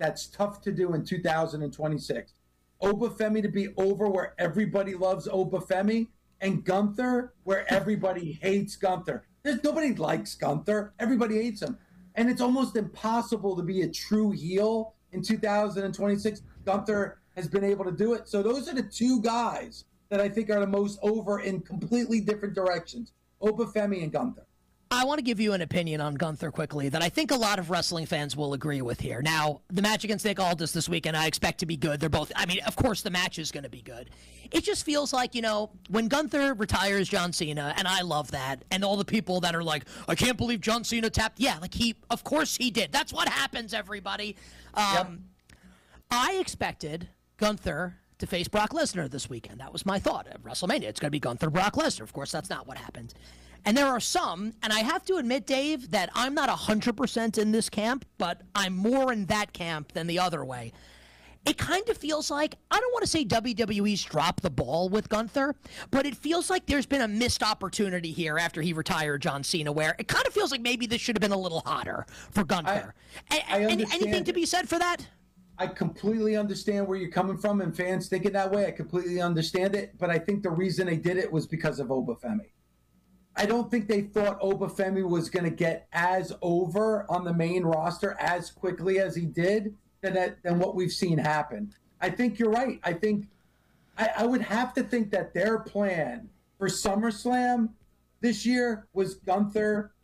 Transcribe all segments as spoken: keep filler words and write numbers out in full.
that's tough to do in two thousand twenty-six. Obafemi to be over where everybody loves Obafemi, and Gunther where everybody hates Gunther. There's nobody likes Gunther. Everybody hates him. And it's almost impossible to be a true heel in two thousand twenty-six. Gunther has been able to do it. So those are the two guys that I think are the most over in completely different directions, Obafemi and Gunther. I want to give you an opinion on Gunther quickly that I think a lot of wrestling fans will agree with here. Now, the match against Nick Aldis this weekend, I expect to be good. They're both, I mean, of course the match is going to be good. It just feels like, you know, when Gunther retires John Cena, and I love that, and all the people that are like, I can't believe John Cena tapped. Yeah, like he, of course he did. That's what happens, everybody. Um, yep. I expected Gunther to face Brock Lesnar this weekend. That was my thought at WrestleMania. It's going to be Gunther, Brock Lesnar. Of course, that's not what happened. And there are some, and I have to admit, Dave, that I'm not one hundred percent in this camp, but I'm more in that camp than the other way. It kind of feels like, I don't want to say W W E's dropped the ball with Gunther, but it feels like there's been a missed opportunity here after he retired John Cena, where it kind of feels like maybe this should have been a little hotter for Gunther. I, I Any, anything to be said for that? I completely understand where you're coming from, and fans thinking that way. I completely understand it, but I think the reason they did it was because of Obafemi. I don't think they thought Obafemi was going to get as over on the main roster as quickly as he did than, that, than what we've seen happen. I think you're right. I think I, I would have to think that their plan for SummerSlam this year was Gunther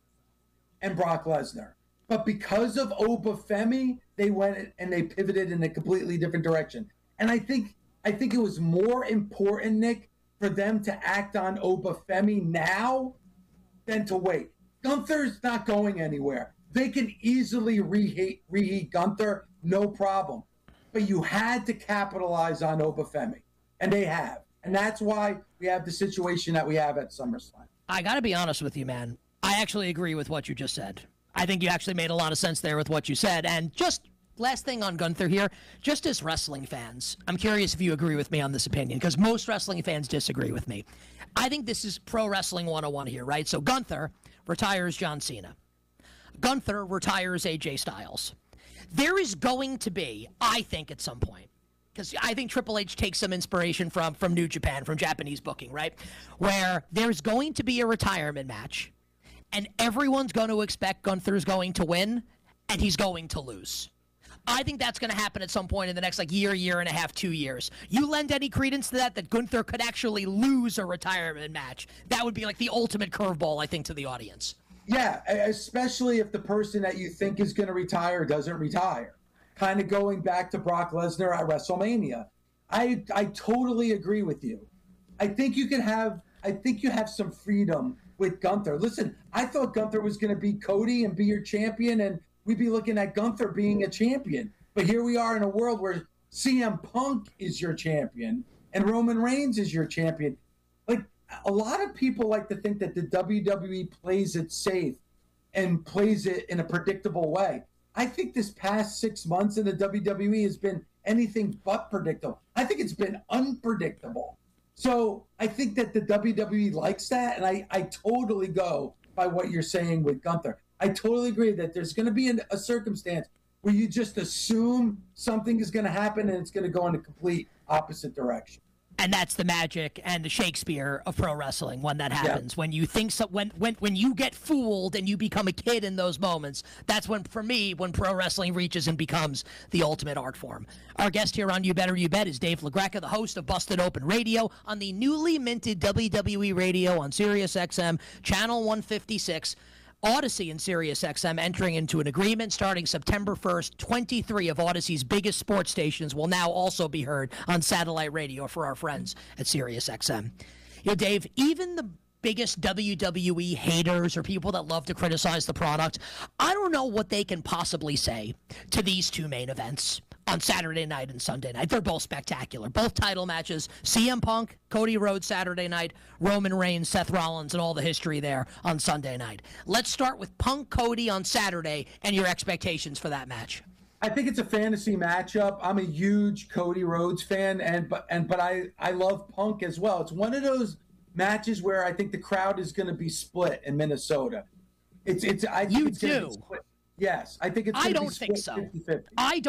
and Brock Lesnar. But because of Obafemi, they went and they pivoted in a completely different direction. And I think I think it was more important, Nick, for them to act on Obafemi now than to wait. Gunther's not going anywhere. They can easily reheat, reheat Gunther, no problem. But you had to capitalize on Obafemi, and they have. And that's why we have the situation that we have at SummerSlam. I got to be honest with you, man. I actually agree with what you just said. I think you actually made a lot of sense there with what you said. And just last thing on Gunther here, just as wrestling fans, I'm curious if you agree with me on this opinion, because most wrestling fans disagree with me. I think this is Pro Wrestling one oh one here, right? So Gunther retires John Cena. Gunther retires A J Styles. There is going to be, I think at some point, because I think Triple H takes some inspiration from, from New Japan, from Japanese booking, right? Where there's going to be a retirement match, and everyone's going to expect Gunther's going to win, and he's going to lose. I think that's going to happen at some point in the next like year, year and a half, two years. You lend any credence to that, that Gunther could actually lose a retirement match? That would be like the ultimate curveball, I think, to the audience. Yeah, especially if the person that you think is going to retire doesn't retire. Kind of going back to Brock Lesnar at WrestleMania. I I totally agree with you. I think you can have I think you have some freedom with Gunther. Listen, I thought Gunther was going to beat Cody and be your champion, and we'd be looking at Gunther being a champion. But here we are in a world where C M Punk is your champion and Roman Reigns is your champion. Like, a lot of people like to think that the W W E plays it safe and plays it in a predictable way. I think this past six months in the W W E has been anything but predictable. I think it's been unpredictable. So I think that the W W E likes that, and I, I totally go by what you're saying with Gunther. I totally agree that there's going to be an, a circumstance where you just assume something is going to happen and it's going to go in a complete opposite direction. And that's the magic and the Shakespeare of pro wrestling when that happens. Yeah. When you think so, when when when you get fooled and you become a kid in those moments, that's when, for me, when pro wrestling reaches and becomes the ultimate art form. Our guest here on You Better You Bet is Dave LaGreca, the host of Busted Open Radio on the newly minted W W E Radio on Sirius X M, Channel one fifty-six. Odyssey and Sirius X M entering into an agreement starting September first. twenty-three of Odyssey's biggest sports stations will now also be heard on satellite radio for our friends at Sirius X M. You know, Dave, even the biggest W W E haters or people that love to criticize the product, I don't know what they can possibly say to these two main events on Saturday night and Sunday night. They're both spectacular. Both title matches. C M Punk, Cody Rhodes Saturday night, Roman Reigns, Seth Rollins, and all the history there on Sunday night. Let's start with Punk Cody on Saturday and your expectations for that match. I think it's a fantasy matchup. I'm a huge Cody Rhodes fan, and but and but I, I love Punk as well. It's one of those matches where I think the crowd is going to be split in Minnesota. It's it's I think you it's do. Yes, I think it's. I don't think so. fifty fifty. I don't.